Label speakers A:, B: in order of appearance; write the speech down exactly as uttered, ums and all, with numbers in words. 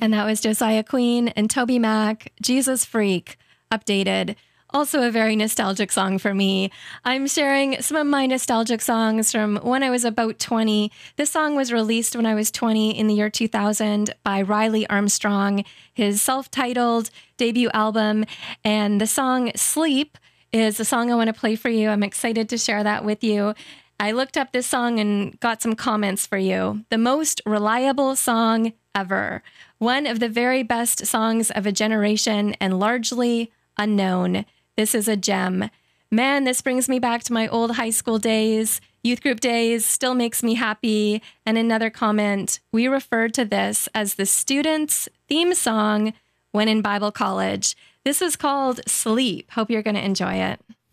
A: And that was Josiah Queen and Toby Mac, Jesus Freak, updated. Also a very nostalgic song for me. I'm sharing some of my nostalgic songs from when I was about twenty. This song was released when I was twenty in the year two thousand by Riley Armstrong, his self-titled debut album. And the song Sleep is the song I want to play for you. I'm excited to share that with you. I looked up this song and got some comments for you. The most reliable song ever. One of the very best songs of a generation and largely unknown. This is a gem. Man, this brings me back to my old high school days, youth group days, still makes me happy. And another comment, we referred to this as the students' theme song when in Bible college. This is called Sleep. Hope you're going to enjoy it.